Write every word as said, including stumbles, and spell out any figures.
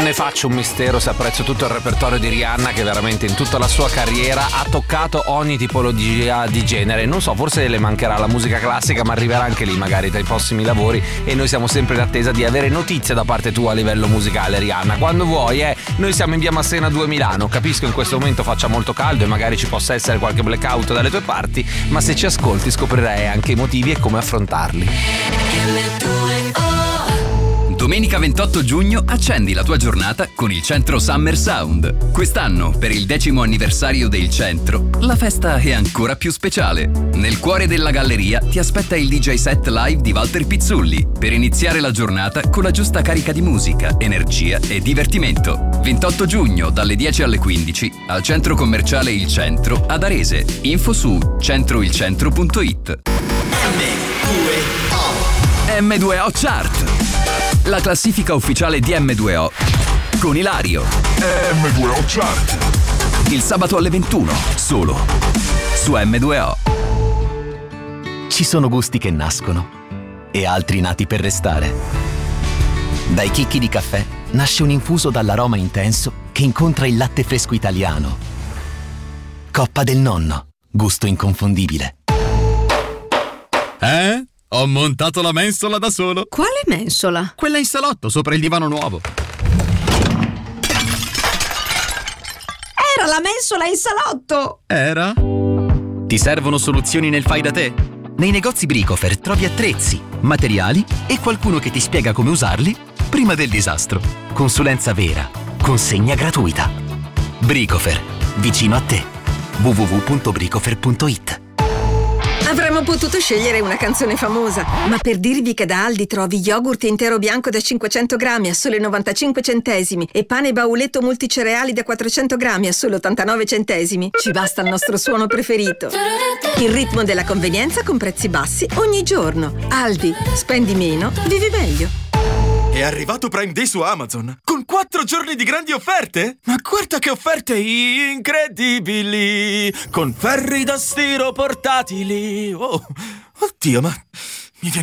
ne faccio un mistero se apprezzo tutto il repertorio di Rihanna, che veramente in tutta la sua carriera ha toccato ogni tipologia di genere. Non so, forse le mancherà la musica classica, ma arriverà anche lì magari tra i prossimi lavori, e noi siamo sempre in attesa di avere notizie da parte tua a livello musicale, Rihanna. Quando vuoi, eh. Noi siamo in via Massena due Milano. Capisco in questo momento faccia molto caldo e magari ci possa essere qualche blackout dalle tue parti, ma se ci ascolti scoprirai anche i motivi e come affrontarli. Domenica ventotto giugno accendi la tua giornata con il Centro Summer Sound. Quest'anno, per il decimo anniversario del Centro, la festa è ancora più speciale. Nel cuore della galleria ti aspetta il D J set live di Walter Pizzulli per iniziare la giornata con la giusta carica di musica, energia e divertimento. ventotto giugno dalle dieci alle quindici al Centro Commerciale Il Centro ad Arese. Info su centroilcentro punto it. M due O Chart, la classifica ufficiale di M due O con Ilario. M due O Chart, il sabato alle ventuno, solo su M due O. Ci sono gusti che nascono e altri nati per restare. Dai chicchi di caffè nasce un infuso dall'aroma intenso che incontra il latte fresco italiano. Coppa del Nonno, gusto inconfondibile. Eh? Ho montato la mensola da solo. Quale mensola? Quella in salotto, sopra il divano nuovo. Era la mensola in salotto! Era? Ti servono soluzioni nel fai da te? Nei negozi Bricofer trovi attrezzi, materiali e qualcuno che ti spiega come usarli prima del disastro. Consulenza vera, consegna gratuita. Bricofer, vicino a te. w w w punto bricofer punto it. Avremmo potuto scegliere una canzone famosa, ma per dirvi che da Aldi trovi yogurt intero bianco da cinquecento grammi a solo novantacinque centesimi e pane bauletto multicereali da quattrocento grammi a solo ottantanove centesimi, ci basta il nostro suono preferito. Il ritmo della convenienza con prezzi bassi ogni giorno. Aldi, spendi meno, vivi meglio. È arrivato Prime Day su Amazon, con quattro giorni di grandi offerte? Ma guarda che offerte incredibili! Con ferri da stiro portatili! Oh, oddio, ma